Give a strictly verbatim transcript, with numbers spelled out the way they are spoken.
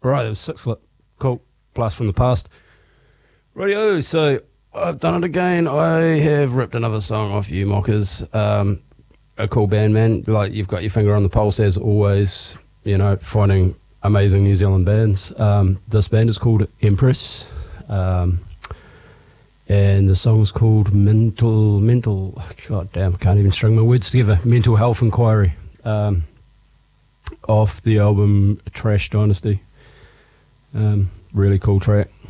Right, it was six foot. Cool. Blast from the past. Radio, so I've done it again. I have ripped another song off you, Mockers. Um, a cool band, man. Like, you've got your finger on the pulse as always, you know, finding amazing New Zealand bands. Um, this band is called Empress. Um, and the song's called Mental, Mental, God damn, I can't even string my words together. Mental Health Inquiry. Um, off the album Trash Dynasty. Um, really cool track.